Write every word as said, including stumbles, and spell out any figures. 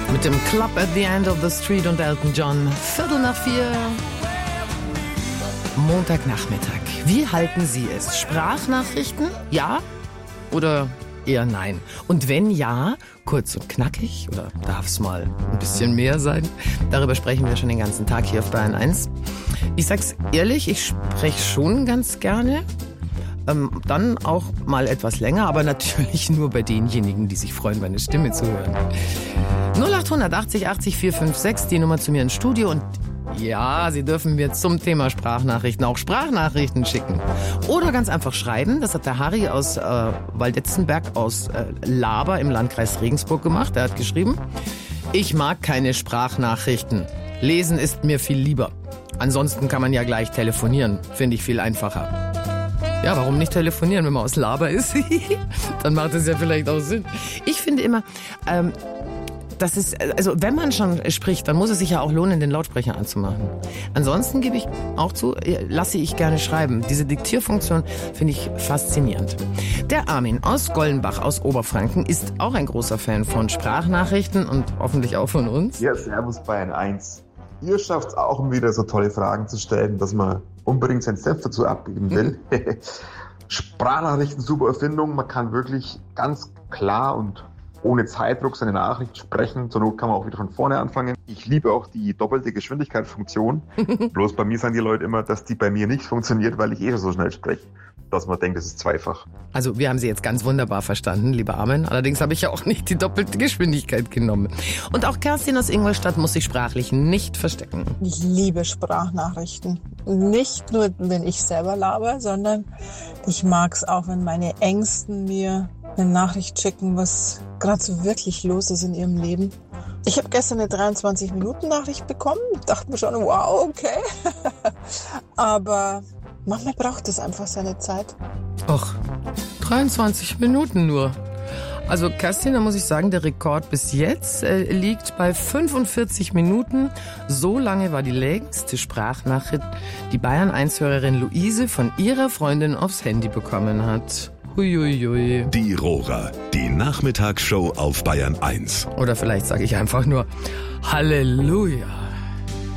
Mit dem Club at the End of the Street und Elton John. Viertel nach vier. Montagnachmittag. Wie halten Sie es? Sprachnachrichten? Ja oder eher nein? Und wenn ja, kurz und knackig oder darf es mal ein bisschen mehr sein? Darüber sprechen wir schon den ganzen Tag hier auf Bayern eins. Ich sag's ehrlich, ich spreche schon ganz gerne. Ähm, dann auch mal etwas länger, aber natürlich nur bei denjenigen, die sich freuen, meine Stimme zu hören. null acht achtzig achtzig vier fünf sechs, die Nummer zu mir ins Studio. Und ja, Sie dürfen mir zum Thema Sprachnachrichten auch Sprachnachrichten schicken. Oder ganz einfach schreiben. Das hat der Harry aus äh, Waldetzenberg aus äh, Laber im Landkreis Regensburg gemacht. Er hat geschrieben: Ich mag keine Sprachnachrichten. Lesen ist mir viel lieber. Ansonsten kann man ja gleich telefonieren. Finde ich viel einfacher. Ja, warum nicht telefonieren, wenn man aus Laber ist? Dann macht es ja vielleicht auch Sinn. Ich finde immer, ähm, das ist, also wenn man schon spricht, dann muss es sich ja auch lohnen, den Lautsprecher anzumachen. Ansonsten gebe ich auch zu, lasse ich gerne schreiben. Diese Diktierfunktion finde ich faszinierend. Der Armin aus Gollenbach aus Oberfranken ist auch ein großer Fan von Sprachnachrichten und hoffentlich auch von uns. Ja, servus Bayern eins. Ihr schafft es auch, um wieder so tolle Fragen zu stellen, dass man unbedingt seinen Senf dazu abgeben will. Sprachnachrichten, super Erfindung. Man kann wirklich ganz klar und ohne Zeitdruck seine Nachricht sprechen. Zur Not kann man auch wieder von vorne anfangen. Ich liebe auch die doppelte Geschwindigkeitsfunktion. Bloß bei mir sagen die Leute immer, dass die bei mir nicht funktioniert, weil ich eh schon so schnell spreche, dass man denkt, das ist zweifach. Also wir haben Sie jetzt ganz wunderbar verstanden, lieber Armin. Allerdings habe ich ja auch nicht die doppelte Geschwindigkeit genommen. Und auch Kerstin aus Ingolstadt muss sich sprachlich nicht verstecken. Ich liebe Sprachnachrichten. Nicht nur, wenn ich selber laber, sondern ich mag es auch, wenn meine Ängsten mir eine Nachricht schicken, was gerade so wirklich los ist in ihrem Leben. Ich habe gestern eine dreiundzwanzig-Minuten-Nachricht bekommen. Dachte mir schon, wow, okay. Aber manchmal braucht es einfach seine Zeit. Och, dreiundzwanzig Minuten nur. Also Kerstin, da muss ich sagen, der Rekord bis jetzt äh, liegt bei fünfundvierzig Minuten. So lange war die längste Sprachnachricht, die Bayern eins Hörerin Luise von ihrer Freundin aufs Handy bekommen hat. Huiuiui. Die Rohrer, die Nachmittagsshow auf Bayern eins. Oder vielleicht sage ich einfach nur Halleluja.